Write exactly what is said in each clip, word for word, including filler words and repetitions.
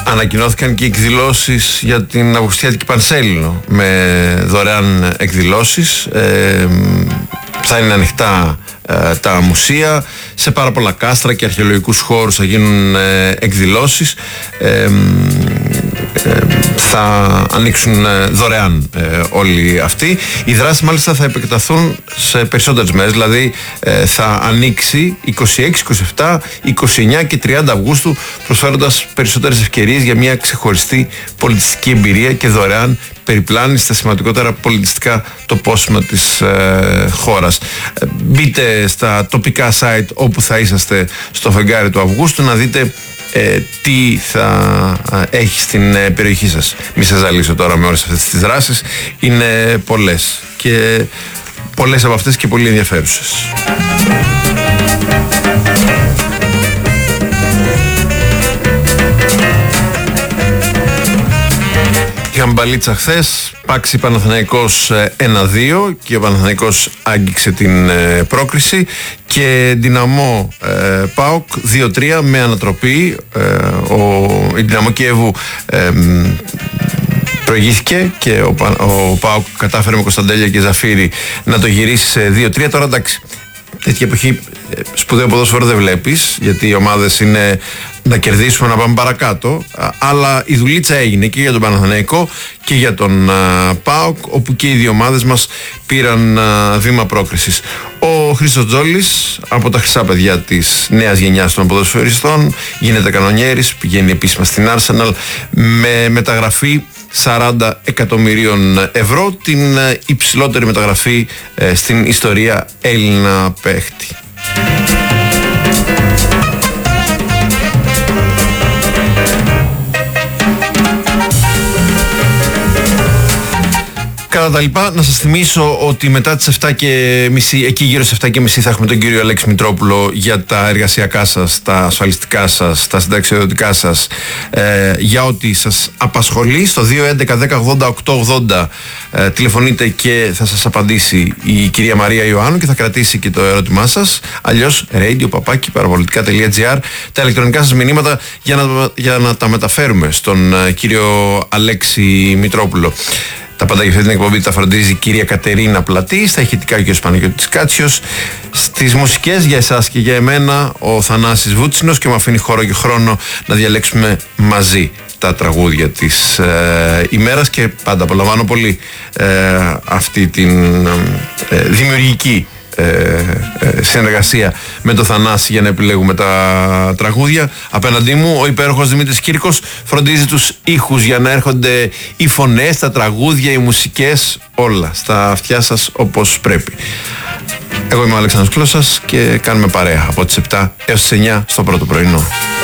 Ανακοινώθηκαν και εκδηλώσεις για την Αυγουστιάτικη Πανσέλινο με δωρεάν εκδηλώσεις. Ε, θα είναι ανοιχτά ε, τα μουσεία, σε πάρα πολλά κάστρα και αρχαιολογικούς χώρους θα γίνουν ε, εκδηλώσεις. Ε, ε, θα ανοίξουν ε, δωρεάν ε, όλοι αυτοί. Οι δράσεις μάλιστα θα επεκταθούν σε περισσότερες μέρες, δηλαδή ε, θα ανοίξει είκοσι έξι, είκοσι επτά, είκοσι εννιά και τριάντα Αυγούστου, προσφέροντας περισσότερες ευκαιρίες για μια ξεχωριστή πολιτιστική εμπειρία και δωρεάν περιπλάνηση στα σημαντικότερα πολιτιστικά τοπόσημα της ε, χώρας. Ε, μπείτε στα τοπικά site όπου θα είσαστε στο φεγγάρι του Αυγούστου να δείτε ε, τι θα ε, έχει στην ε, περιοχή σας. Μη σας ζαλίσω τώρα με όλες αυτές τις δράσεις. Είναι πολλές και πολλές από αυτές και πολύ ενδιαφέρουσες. Είχαμε μπαλίτσα χθες, Πάξι Παναθηναϊκός ένα δύο και ο Παναθηναϊκός άγγιξε την ε, πρόκριση, και Δυναμό ε, ΠΑΟΚ δύο τρία με ανατροπή. Ε, ο, η Δυναμό Κιέβου ε, προηγήθηκε και ο, ο ΠΑΟΚ κατάφερε με Κωνσταντέλια και Ζαφύρι να το γυρίσει σε δύο τρία. Τώρα εντάξει, τέτοια εποχή σπουδαίο ποδόσφαιρο δεν βλέπεις, γιατί οι ομάδες είναι να κερδίσουμε, να πάμε παρακάτω, αλλά η δουλίτσα έγινε και για τον Παναθηναϊκό και για τον ΠΑΟΚ, όπου και οι δύο ομάδες μας πήραν βήμα πρόκρισης. Ο Χρήστος Τζόλης, από τα χρυσά παιδιά της νέας γενιάς των ποδοσφαιριστών, γίνεται κανονιέρης, πηγαίνει επίσημα στην Arsenal με μεταγραφή σαράντα εκατομμυρίων ευρώ, την υψηλότερη μεταγραφή ε, στην ιστορία Έλληνα παίχτη. Κατά τα λοιπά, να σας θυμίσω ότι μετά τις επτά και μισή, εκεί γύρω στις επτά και μισή θα έχουμε τον κύριο Αλέξη Μητρόπουλο για τα εργασιακά σας, τα ασφαλιστικά σας, τα συνταξιοδοτικά σας, ε, για ό,τι σας απασχολεί. Στο δύο έντεκα δέκα ογδόντα οκτώ ογδόντα ε, τηλεφωνείτε και θα σας απαντήσει η κυρία Μαρία Ιωάννου και θα κρατήσει και το ερώτημά σας. Αλλιώς radio παπάκι παραπολιτικά τελεία τζι άρ, τα ηλεκτρονικά σας μηνύματα για να, για να τα μεταφέρουμε στον ε, κύριο Αλέξη Μητρόπουλο. Τα πάντα για αυτή την εκπομπή τα φροντίζει η κυρία Κατερίνα Πλατή, στα ηχητικά και ο Παναγιώτης Κάτσιος, στις μουσικές για εσάς και για εμένα ο Θανάσης Βούτσινος, και μου αφήνει χώρο και χρόνο να διαλέξουμε μαζί τα τραγούδια της ε, ημέρας, και πάντα απολαμβάνω πολύ ε, αυτή την ε, δημιουργική Ε, ε, συνεργασία με το Θανάση για να επιλέγουμε τα τραγούδια. Απέναντί μου ο υπέροχος Δημήτρης Κύρκος φροντίζει τους ήχους για να έρχονται οι φωνές, τα τραγούδια, οι μουσικές, όλα στα αυτιά σας όπως πρέπει. Εγώ είμαι ο Αλέξανδρος Κλώσσας και κάνουμε παρέα από τις επτά έως τις εννιά στο πρώτο πρωινό.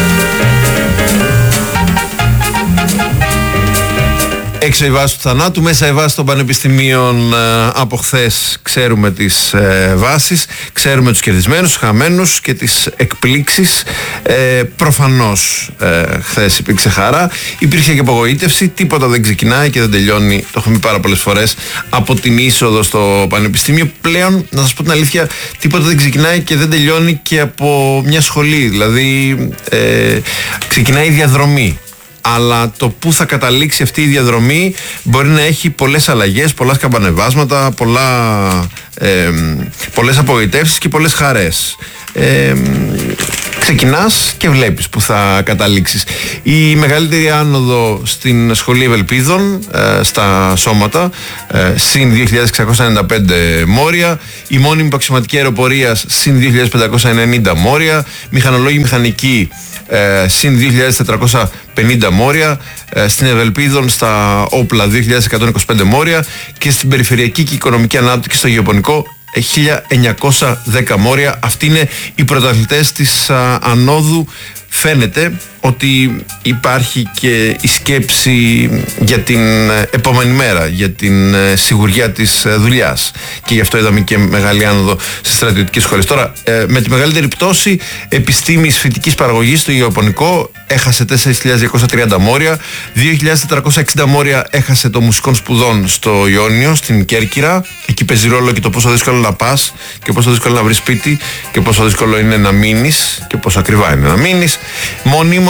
Έξω η βάση του θανάτου, μέσα η βάση των πανεπιστημίων. Ε, από χθες ξέρουμε τις ε, βάσεις, ξέρουμε τους κερδισμένους, τους χαμένους και τις εκπλήξεις. Ε, προφανώς ε, χθες υπήρξε χαρά, υπήρχε και απογοήτευση, τίποτα δεν ξεκινάει και δεν τελειώνει, το έχουμε πει πάρα πολλές φορές, από την είσοδο στο πανεπιστήμιο. Πλέον, να σας πω την αλήθεια, τίποτα δεν ξεκινάει και δεν τελειώνει και από μια σχολή, δηλαδή ε, ξεκινάει η διαδρομή. Αλλά το που θα καταλήξει αυτή η διαδρομή μπορεί να έχει πολλές αλλαγές, πολλά σκαμπανεβάσματα, πολλά, ε, πολλές απογοητεύσεις και πολλές χαρές. Ε, ξεκινάς και βλέπεις που θα καταλήξεις. Η μεγαλύτερη άνοδο στην Σχολή Ευελπίδων, ε, στα σώματα, ε, συν δύο χιλιάδες εξακόσια ενενήντα πέντε μόρια, η μόνιμη αξιωματική αεροπορίας συν δύο χιλιάδες πεντακόσια ενενήντα μόρια, μηχανολόγοι μηχανικοί Ε, συν δύο χιλιάδες τετρακόσια πενήντα μόρια, ε, στην Ευελπίδων στα όπλα δύο χιλιάδες εκατόν είκοσι πέντε μόρια, και στην περιφερειακή και οικονομική ανάπτυξη στο γεωπονικό χίλια εννιακόσια δέκα μόρια. Αυτοί είναι οι πρωταθλητές της α, ανόδου. Φαίνεται ότι υπάρχει και η σκέψη για την επόμενη μέρα, για την σιγουριά της δουλειάς, και γι' αυτό είδαμε και μεγάλη άνοδο στις στρατιωτικές σχολές. Τώρα, με τη μεγαλύτερη πτώση, επιστήμης φυτικής παραγωγής στο Ιαπωνικό έχασε τέσσερις χιλιάδες διακόσια τριάντα μόρια, δύο χιλιάδες τετρακόσια εξήντα μόρια έχασε το μουσικών σπουδών στο Ιόνιο, στην Κέρκυρα. Εκεί παίζει ρόλο και το πόσο δύσκολο να πας και πόσο δύσκολο να βρεις σπίτι και πόσο δύσκολο είναι να μείνεις και πόσο ακριβά είναι να μείνεις. Μονίμων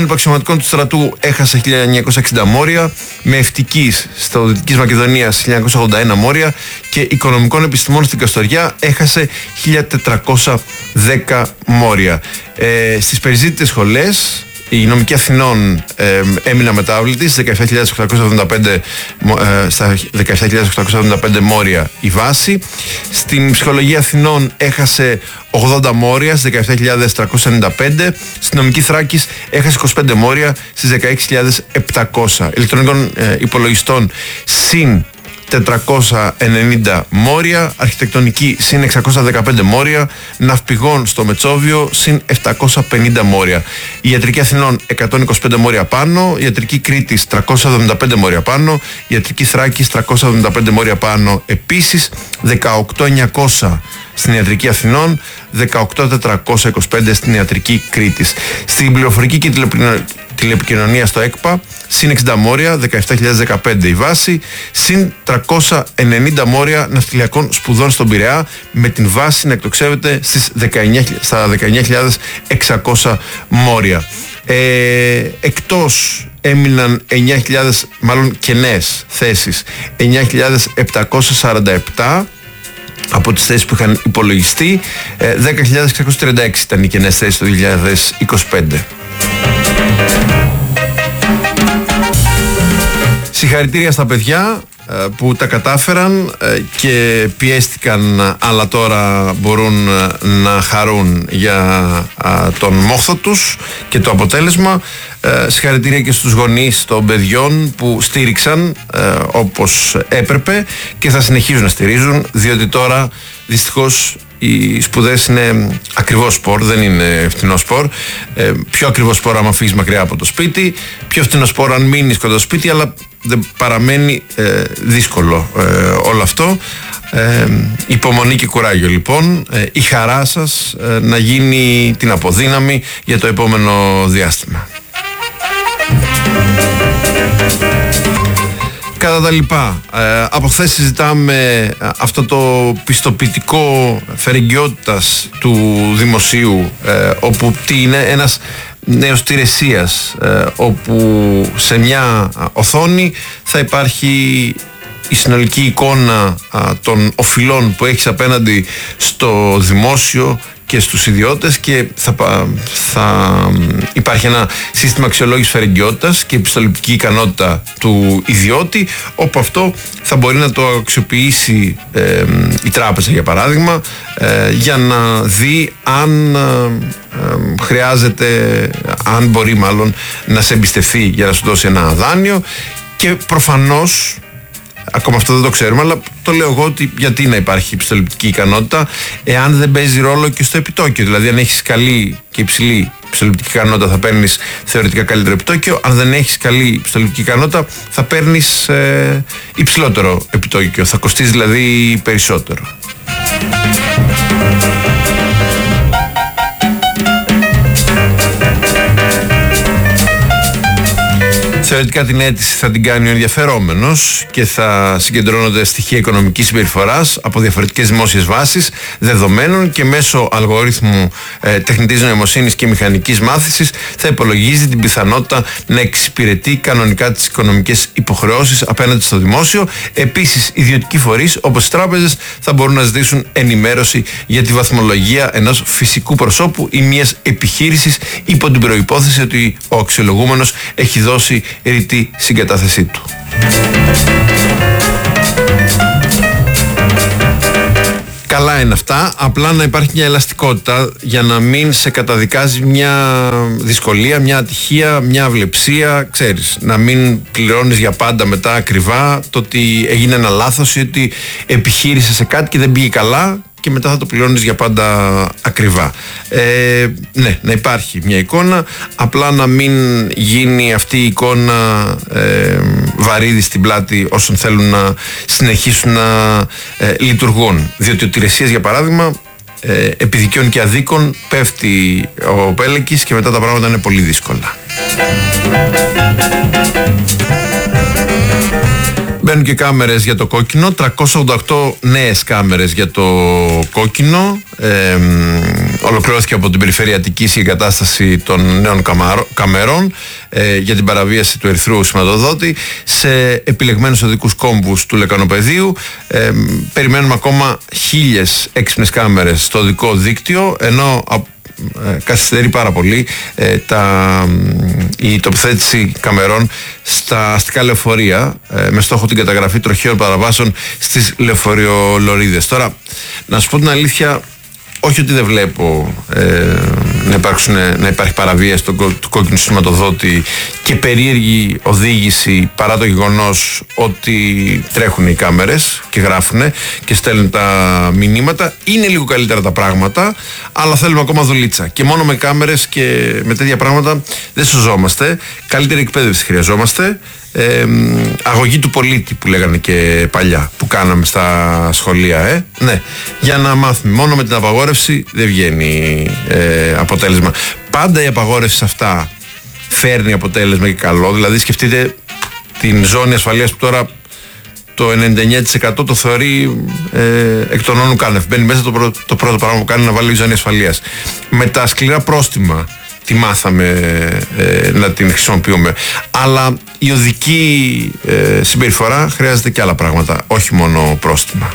των υπαξιωματικών του στρατού έχασε χίλια εννιακόσια εξήντα μόρια, με ευτικής στο Δυτικής Μακεδονίας χίλια εννιακόσια ογδόντα ένα μόρια και οικονομικών επιστημών στην Καστοριά έχασε χίλια τετρακόσια δέκα μόρια. Ε, στις περιζήτητες σχολές η νομική Αθηνών ε, έμεινε αμετάβλητη στις δεκαεπτά χιλιάδες οκτακόσια εβδομήντα πέντε, ε, στα δεκαεπτά χιλιάδες οκτακόσια εβδομήντα πέντε μόρια η βάση. Στην ψυχολογία Αθηνών έχασε ογδόντα μόρια στις δεκαεπτά χιλιάδες τριακόσια ενενήντα πέντε. Στην νομική Θράκης έχασε είκοσι πέντε μόρια στις δεκαέξι χιλιάδες επτακόσια. Ηλεκτρονικών ε, υπολογιστών συν τετρακόσια ενενήντα μόρια, αρχιτεκτονική συν εξακόσια δεκαπέντε μόρια, ναυπηγών στο Μετσόβιο συν επτακόσια πενήντα μόρια. Η ιατρική Αθηνών εκατόν είκοσι πέντε μόρια πάνω, η ιατρική Κρήτης τριακόσια εβδομήντα πέντε μόρια πάνω, η ιατρική Θράκης τριακόσια εβδομήντα πέντε μόρια πάνω επίσης, δεκαοκτώ χιλιάδες εννιακόσια στην ιατρική Αθηνών, δεκαοκτώ χιλιάδες τετρακόσια είκοσι πέντε στην ιατρική Κρήτης. Στην πληροφορική και τηλεπικοινωνία στο ΕΚΠΑ συν εξήντα μόρια, δεκαεπτά χιλιάδες δεκαπέντε η βάση, συν τριακόσια ενενήντα μόρια ναυτιλιακών σπουδών στον Πειραιά, με την βάση να εκτοξεύεται στις δεκαεννιά, στα δεκαεννιά χιλιάδες εξακόσια μόρια. Ε, εκτός έμειναν εννιά χιλιάδες, μάλλον κενές θέσεις, εννιά χιλιάδες επτακόσια σαράντα επτά από τις θέσεις που είχαν υπολογιστεί, δέκα χιλιάδες εξακόσια τριάντα έξι ήταν οι κενές θέσεις το δύο χιλιάδες είκοσι πέντε. Συγχαρητήρια στα παιδιά που τα κατάφεραν και πιέστηκαν, αλλά τώρα μπορούν να χαρούν για τον μόχθο τους και το αποτέλεσμα. Συγχαρητήρια και στους γονείς των παιδιών που στήριξαν όπως έπρεπε και θα συνεχίζουν να στηρίζουν, διότι τώρα δυστυχώς οι σπουδές είναι ακριβό σπορ, δεν είναι φτηνό σπορ. Ε, πιο ακριβό σπορ άμα φύγεις μακριά από το σπίτι, πιο φτηνό σπορ αν μείνεις κοντά στο σπίτι, αλλά δεν παραμένει ε, δύσκολο ε, όλο αυτό. Ε, υπομονή και κουράγιο λοιπόν, ε, η χαρά σας ε, να γίνει την αποδύναμη για το επόμενο διάστημα. Κατά τα λοιπά, ε, από χθες συζητάμε αυτό το πιστοποιητικό φερεγγιότητας του δημοσίου, ε, όπου τι είναι ένας νέος τηρεσίας, ε, όπου σε μια οθόνη θα υπάρχει η συνολική εικόνα α, των οφειλών που έχεις απέναντι στο δημόσιο και στους ιδιώτες, και θα, θα υπάρχει ένα σύστημα αξιολόγησης φερεγγιότητας και επιστοληπτική ικανότητα του ιδιώτη, όπου αυτό θα μπορεί να το αξιοποιήσει ε, η τράπεζα για παράδειγμα, ε, για να δει αν ε, χρειάζεται, αν μπορεί μάλλον να σε εμπιστευτεί για να σου δώσει ένα δάνειο. Και προφανώς, ακόμα αυτό δεν το ξέρουμε, αλλά το λέω εγώ, ότι γιατί να υπάρχει πιστοληπτική ικανότητα εάν δεν παίζει ρόλο και στο επιτόκιο. Δηλαδή, αν έχεις καλή και υψηλή πιστοληπτική ικανότητα, θα παίρνεις θεωρητικά καλύτερο επιτόκιο. Αν δεν έχεις καλή πιστοληπτική ικανότητα, θα παίρνεις ε, υψηλότερο επιτόκιο. Θα κοστίζει δηλαδή περισσότερο. Θεωρητικά την αίτηση θα την κάνει ο ενδιαφερόμενος και θα συγκεντρώνονται στοιχεία οικονομικής συμπεριφοράς από διαφορετικές δημόσιες βάσεις δεδομένων, και μέσω αλγορίθμου ε, τεχνητής νοημοσύνης και μηχανικής μάθησης θα υπολογίζει την πιθανότητα να εξυπηρετεί κανονικά τις οικονομικές υποχρεώσεις απέναντι στο δημόσιο. Επίσης, ιδιωτικοί φορείς όπως οι τράπεζες θα μπορούν να ζητήσουν ενημέρωση για τη βαθμολογία ενός φυσικού προσώπου ή μιας επιχείρησης, υπό την προϋπόθεση ότι ο αξιολογούμενος έχει δώσει ρητή συγκατάθεσή του. Καλά είναι αυτά, απλά να υπάρχει μια ελαστικότητα για να μην σε καταδικάζει μια δυσκολία, μια ατυχία, μια αυλεψία, ξέρεις, να μην πληρώνεις για πάντα μετά ακριβά το ότι έγινε ένα λάθος ή ότι επιχείρησες σε κάτι και δεν πήγε καλά και μετά θα το πληρώνεις για πάντα ακριβά. Ε, ναι, να υπάρχει μια εικόνα, απλά να μην γίνει αυτή η εικόνα ε, βαρύδι στην πλάτη όσων θέλουν να συνεχίσουν να ε, λειτουργούν. Διότι ο Τηρεσίας, για παράδειγμα, ε, επί δικαίων και αδίκων πέφτει ο Πέλεκης και μετά τα πράγματα είναι πολύ δύσκολα. Μπαίνουν και κάμερες για το κόκκινο, τριακόσιες ογδόντα οκτώ νέες κάμερες για το κόκκινο. Ε, ολοκληρώθηκε από την Περιφέρεια Αττικής η εγκατάσταση των νέων καμερών ε, για την παραβίαση του ερυθρού σηματοδότη σε επιλεγμένους οδικούς κόμβους του Λεκανοπεδίου. Ε, περιμένουμε ακόμα χίλιες έξυπνες κάμερες στο οδικό δίκτυο, ενώ ε, καθυστερεί πάρα πολύ ε, τα, η τοποθέτηση καμερών στα αστικά λεωφορεία ε, με στόχο την καταγραφή τροχαίων παραβάσεων στις λεωφορειολωρίδες. Τώρα, να σου πω την αλήθεια, όχι ότι δεν βλέπω ε, να, υπάρξουν, να υπάρχει παραβίαση του, του κόκκινου σηματοδότη και περίεργη οδήγηση, παρά το γεγονός ότι τρέχουν οι κάμερες και γράφουν και στέλνουν τα μηνύματα. Είναι λίγο καλύτερα τα πράγματα, αλλά θέλουμε ακόμα δουλίτσα. Και μόνο με κάμερες και με τέτοια πράγματα δεν σωζόμαστε. Καλύτερη εκπαίδευση χρειαζόμαστε. Ε, αγωγή του πολίτη που λέγανε και παλιά, που κάναμε στα σχολεία, ε. Ναι, για να μάθουμε. Μόνο με την απαγόρευση δεν βγαίνει ε, αποτέλεσμα. Πάντα η απαγόρευση σε αυτά φέρνει αποτέλεσμα και καλό. Δηλαδή σκεφτείτε την ζώνη ασφαλείας που τώρα το ενενήντα εννέα τοις εκατό το θεωρεί ε, εκ των όνων κάνευ. Μπαίνει μέσα, το, πρω, το πρώτο πράγμα που κάνει να βάλει η ζώνη ασφαλείας. Με τα σκληρά πρόστιμα τη μάθαμε ε, να την χρησιμοποιούμε. Αλλά η οδική ε, συμπεριφορά χρειάζεται και άλλα πράγματα, όχι μόνο πρόστιμα.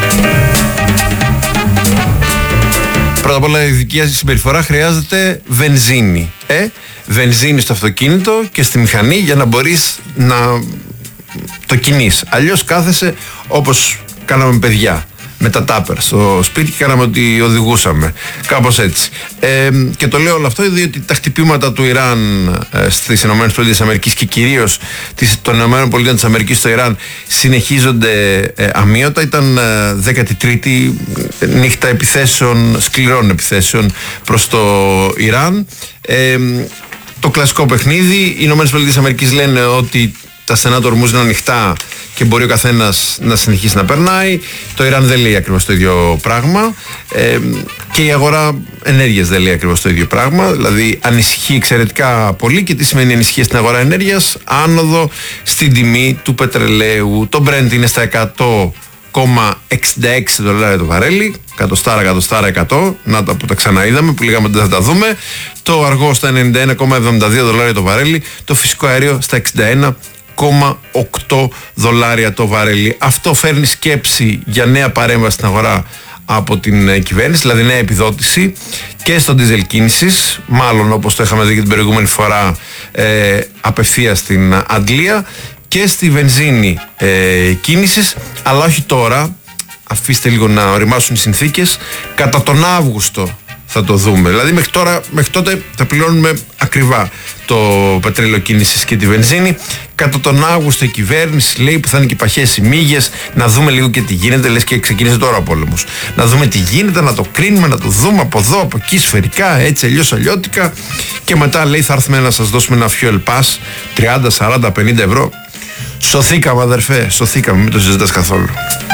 Πρώτα απ' όλα η οδική συμπεριφορά χρειάζεται βενζίνη. Ε? Βενζίνη στο αυτοκίνητο και στη μηχανή για να μπορείς να το κινείς. Αλλιώς κάθεσαι όπως κάναμε παιδιά, με τα τάπερ στο σπίτι και κάναμε ότι οδηγούσαμε. Κάπως έτσι. Ε, και το λέω όλο αυτό διότι τα χτυπήματα του Ιράν ε, στις ΗΠΑ και κυρίως των ΗΠΑ στο Ιράν συνεχίζονται ε, αμείωτα. Ήταν ε, δέκατη τρίτη νύχτα επιθέσεων, σκληρών επιθέσεων προς το Ιράν. Ε, το κλασικό παιχνίδι. Οι ΗΠΑ λένε ότι τα στενά του ορμούς είναι ανοιχτά και μπορεί ο καθένας να συνεχίσει να περνάει. Το Ιράν δεν λέει ακριβώς το ίδιο πράγμα. Ε, και η αγορά ενέργειας δεν λέει ακριβώς το ίδιο πράγμα. Δηλαδή ανησυχεί εξαιρετικά πολύ. Και τι σημαίνει ανησυχία στην αγορά ενέργειας? Άνοδο στην τιμή του πετρελαίου. Το Brent είναι στα εκατό κόμμα εξήντα έξι δολάρια το βαρέλι. Εκατοστάρα, εκατοστάρα, εκατό. Να τα που τα ξαναείδαμε, που λέγαμε ότι δεν θα τα δούμε. Το αργό στα ενενήντα ένα κόμμα εβδομήντα δύο δολάρια το βαρέλι. Το φυσικό αέριο στα εξήντα ένα κόμμα οκτώ δολάρια το βαρέλι. Αυτό φέρνει σκέψη για νέα παρέμβαση στην αγορά από την κυβέρνηση, δηλαδή νέα επιδότηση και στο ντίζελ κίνησης, μάλλον όπως το είχαμε δει και την προηγούμενη φορά ε, απευθείας στην Αγγλία, και στη βενζίνη ε, κίνησης, αλλά όχι τώρα. Αφήστε λίγο να οριμάσουν οι συνθήκες. Κατά τον Αύγουστο θα το δούμε. Δηλαδή μέχρι, τώρα, μέχρι τότε θα πληρώνουμε ακριβά το πετρέλαιο κίνησης και τη βενζίνη. Κατά τον Αύγουστο η κυβέρνηση λέει, που θα είναι και παχές οι μύγες, να δούμε λίγο και τι γίνεται. Λες και ξεκίνησε τώρα ο πόλεμος. Να δούμε τι γίνεται, να το κρίνουμε, να το δούμε από εδώ, από εκεί, σφαιρικά, έτσι, αλλιώς, αλλιώτικα. Και μετά λέει θα έρθουμε να σας δώσουμε ένα fuel pass τριάντα, σαράντα, πενήντα ευρώ. Σωθήκαμε, αδερφέ, σωθήκαμε, μην το συζητάς καθόλου.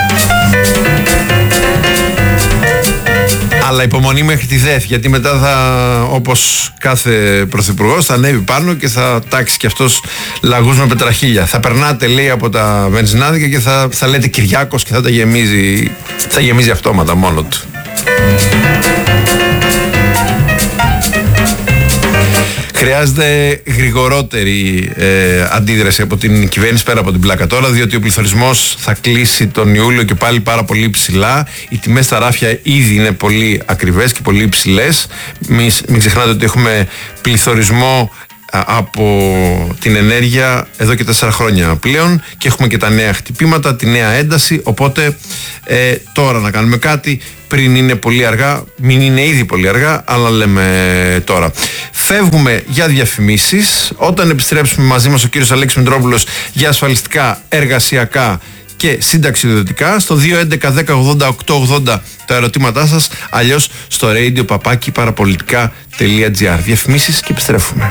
Αλλά υπομονή μέχρι τη ΔΕΘ, γιατί μετά θα, όπως κάθε πρωθυπουργός, θα ανέβει πάνω και θα τάξει και αυτός λαγούς με πετραχίλια. Θα περνάτε, λέει, από τα βενζινάδικα και θα, θα λέτε Κυριάκος και θα τα γεμίζει, θα γεμίζει αυτόματα μόνο του. Χρειάζεται γρηγορότερη ε, αντίδραση από την κυβέρνηση πέρα από την πλάκα τώρα, διότι ο πληθωρισμός θα κλείσει τον Ιούλιο και πάλι πάρα πολύ ψηλά. Οι τιμές στα ράφια ήδη είναι πολύ ακριβές και πολύ ψηλές. Μην, μην ξεχνάτε ότι έχουμε πληθωρισμό από την ενέργεια εδώ και τέσσερα χρόνια πλέον και έχουμε και τα νέα χτυπήματα, τη νέα ένταση, οπότε ε, τώρα να κάνουμε κάτι πριν είναι πολύ αργά, μην είναι ήδη πολύ αργά, αλλά λέμε τώρα. Φεύγουμε για διαφημίσεις. Όταν επιστρέψουμε μαζί μας ο κύριος Αλέξης Μητρόπουλος για ασφαλιστικά, εργασιακά και συνταξιοδοτικά στο δύο έντεκα δέκα ογδόντα οκτώ ογδόντα τα ερωτήματά σας, αλλιώς στο radio παπάκι παραπολιτικά τελεία τζι άρ. Διαφημίσεις και επιστρέφουμε.